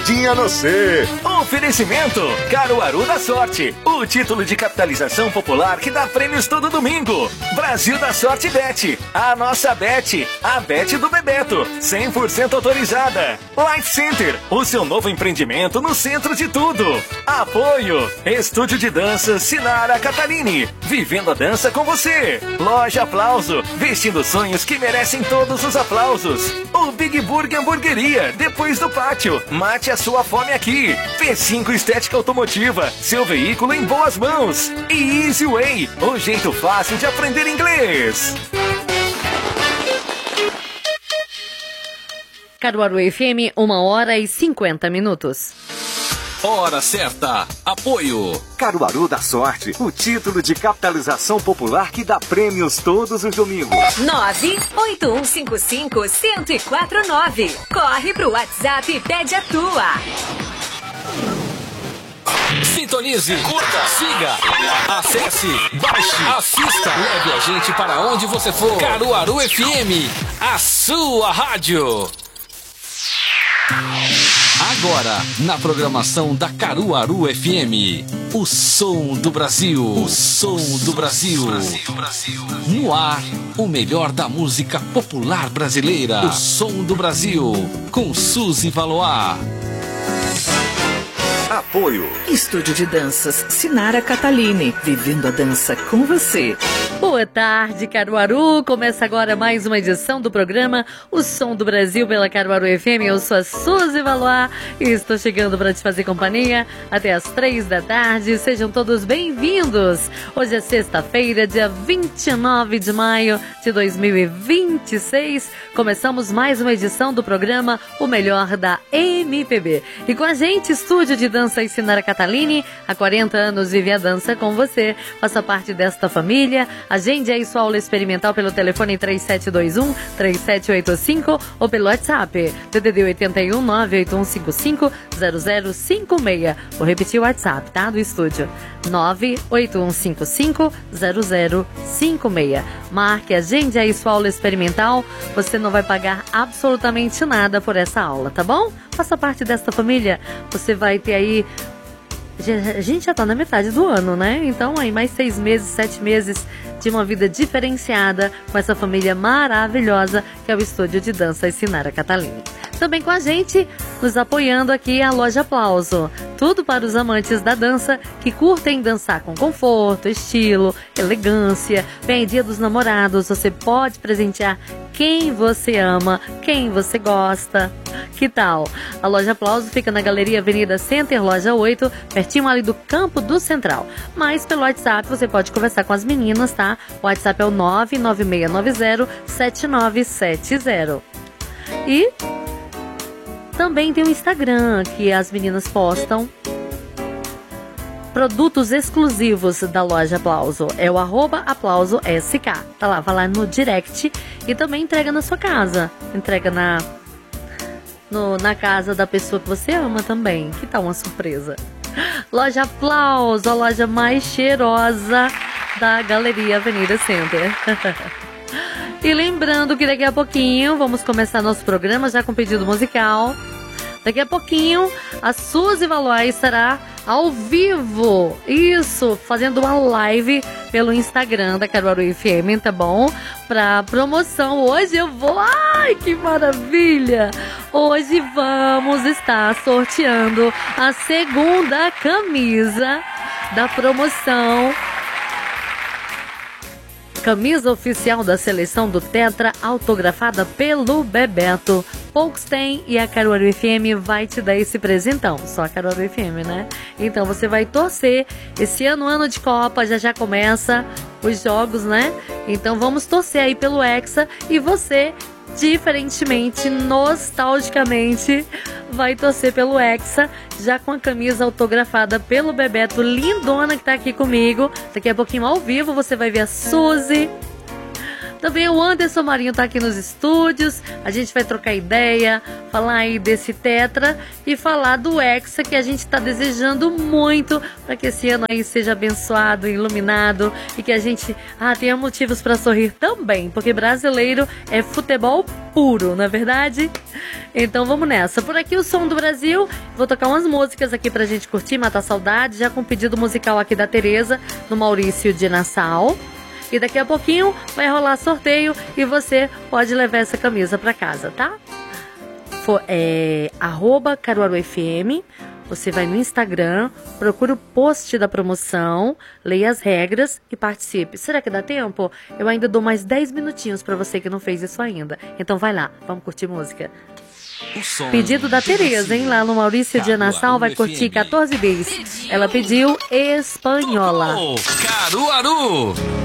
pegadinha no C. Oferecimento Caruaru da Sorte, o título de capitalização popular que dá prêmios todo domingo. Brasil da Sorte Bet, a nossa Bet, a Bet do Bebeto, 100% autorizada. Life Center, o seu novo empreendimento no centro de tudo. Apoio, Estúdio de Dança Sinara Catalini, vivendo a dança com você. Loja Aplauso, vestindo sonhos que merecem todos os aplausos. O Big Burger Hamburgueria, depois do pátio, mate a sua fome aqui. P5 Estética Automotiva, seu veículo em boas mãos. E Easy Way, o jeito fácil de aprender inglês. Caruaru FM, 1h50. Hora certa. Apoio Caruaru da Sorte, o título de capitalização popular que dá prêmios todos os domingos. 98155-1049. Corre pro WhatsApp e pede a tua. Sintonize, curta, siga, acesse, baixe, assista, leve a gente para onde você for. Caruaru FM, a sua rádio. Agora, na programação da Caruaru FM, o som do Brasil. O som do Brasil. No ar, o melhor da música popular brasileira. O som do Brasil, com Suzy Valois. Apoio Estúdio de Danças Sinara Catalini, vivendo a dança com você. Boa tarde, Caruaru. Começa agora mais uma edição do programa O Som do Brasil pela Caruaru FM. Eu sou a Suzy Valois e estou chegando para te fazer companhia até as 3 da tarde. Sejam todos bem-vindos. Hoje é sexta-feira, dia 29 de maio de 2026. Começamos mais uma edição do programa O Melhor da MPB. E com a gente, Estúdio de Dança e Sinara Catalini, há 40 anos vive a dança com você. Faça parte desta família. Agende aí sua aula experimental pelo telefone 3721-3785 ou pelo WhatsApp DDD 81 98155-0056. Vou repetir o WhatsApp, tá? Do estúdio 98155-0056. Marque, agende aí sua aula experimental. Você não vai pagar absolutamente nada por essa aula, tá bom? Faça parte desta família. Você vai ter aí... A gente já tá na metade do ano, né? Então aí mais 6 meses, 7 meses de uma vida diferenciada com essa família maravilhosa que é o Estúdio de Dança e Sinara Catalini. Também com a gente, nos apoiando aqui, a Loja Aplauso. Tudo para os amantes da dança que curtem dançar com conforto, estilo, elegância. Vem Dia dos Namorados, você pode presentear quem você ama, quem você gosta. Que tal? A Loja Aplauso fica na Galeria Avenida Center, loja 8, pertinho ali do Campo do Central. Mas pelo WhatsApp você pode conversar com as meninas, tá? O WhatsApp é o 99690-7970. E também tem o Instagram, que as meninas postam produtos exclusivos da Loja Aplauso. É o @AplausoSK. Tá lá, vai lá no direct e também entrega na sua casa. Entrega na casa da pessoa que você ama também. Que tal uma surpresa? Loja Aplauso, a loja mais cheirosa da Galeria Avenida Center. E lembrando que daqui a pouquinho vamos começar nosso programa já com pedido musical. Daqui a pouquinho a Suzy Valois estará ao vivo, isso, fazendo uma live pelo Instagram da Caruaru FM, tá bom? Pra promoção, hoje eu vou, ai que maravilha! Hoje vamos estar sorteando a segunda camisa da promoção. Camisa oficial da seleção do Tetra, autografada pelo Bebeto. Poucos tem e a Caruaru FM vai te dar esse presentão. Só a Caruaru FM, né? Então você vai torcer. Esse ano de Copa, já começa os jogos, né? Então vamos torcer aí pelo Hexa e você, diferentemente, nostalgicamente, vai torcer pelo Hexa, já com a camisa autografada pelo Bebeto, lindona, que tá aqui comigo. Daqui a pouquinho ao vivo você vai ver a Suzy, Também o Anderson Marinho tá aqui nos estúdios. A gente vai trocar ideia, falar aí desse tetra e falar do Hexa, que a gente tá desejando muito para que esse ano aí seja abençoado, iluminado e que a gente tenha motivos para sorrir também, porque brasileiro é futebol puro, não é verdade? Então vamos nessa. Por aqui o Som do Brasil. Vou tocar umas músicas aqui pra gente curtir, matar saudade, já com pedido musical aqui da Tereza, no Maurício de Nassau. E daqui a pouquinho vai rolar sorteio e você pode levar essa camisa pra casa, tá? @CaruaruFM. Você vai no Instagram, procura o post da promoção, leia as regras e participe. Será que dá tempo? Eu ainda dou mais 10 minutinhos pra você que não fez isso ainda. Então vai lá, vamos curtir música. Pedido da Tereza, hein? Lá no Maurício de Nassau, vai curtir 14 bis. Ela pediu Espanhola. Caruaru!